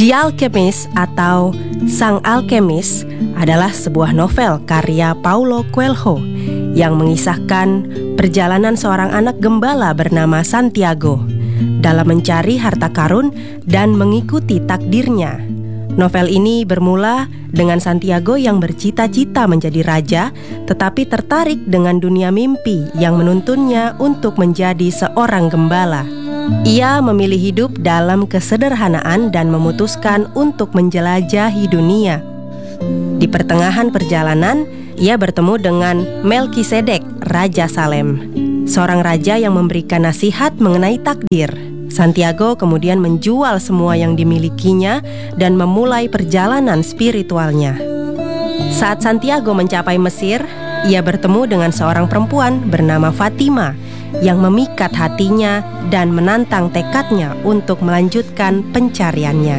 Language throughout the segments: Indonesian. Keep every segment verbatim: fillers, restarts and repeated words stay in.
The Alchemist atau Sang Alkemis adalah sebuah novel karya Paulo Coelho yang mengisahkan perjalanan seorang anak gembala bernama Santiago dalam mencari harta karun dan mengikuti takdirnya. Novel ini bermula dengan Santiago yang bercita-cita menjadi raja, tetapi tertarik dengan dunia mimpi yang menuntunnya untuk menjadi seorang gembala. Ia memilih hidup dalam kesederhanaan dan memutuskan untuk menjelajahi dunia. Di pertengahan perjalanan, ia bertemu dengan Melkisedek, Raja Salem, seorang raja yang memberikan nasihat mengenai takdir. Santiago kemudian menjual semua yang dimilikinya dan memulai perjalanan spiritualnya. Saat Santiago mencapai Mesir, ia bertemu dengan seorang perempuan bernama Fatima yang memikat hatinya dan menantang tekadnya untuk melanjutkan pencariannya.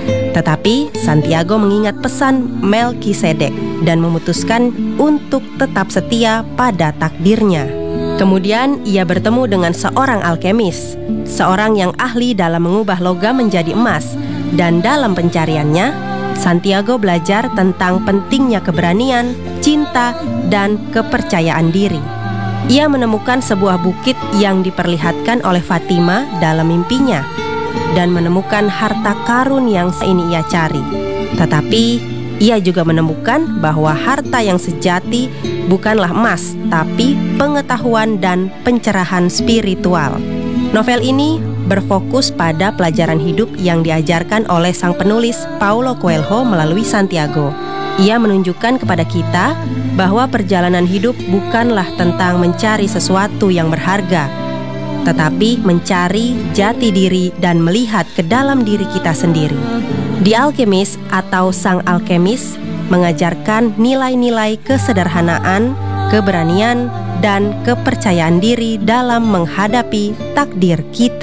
Tetapi Santiago mengingat pesan Melkisedek dan memutuskan untuk tetap setia pada takdirnya. Kemudian ia bertemu dengan seorang alkemis, seorang yang ahli dalam mengubah logam menjadi emas. Dan dalam pencariannya, Santiago belajar tentang pentingnya keberanian, cinta, dan kepercayaan diri. Ia menemukan sebuah bukit yang diperlihatkan oleh Fatima dalam mimpinya dan menemukan harta karun yang ini ia cari. Tetapi ia juga menemukan bahwa harta yang sejati bukanlah emas, tapi pengetahuan dan pencerahan spiritual. Novel ini berfokus pada pelajaran hidup yang diajarkan oleh sang penulis Paulo Coelho melalui Santiago. Ia menunjukkan kepada kita bahwa perjalanan hidup bukanlah tentang mencari sesuatu yang berharga, tetapi mencari jati diri dan melihat ke dalam diri kita sendiri. The Alchemist atau Sang Alkemis mengajarkan nilai-nilai kesederhanaan, keberanian, dan kepercayaan diri dalam menghadapi takdir kita.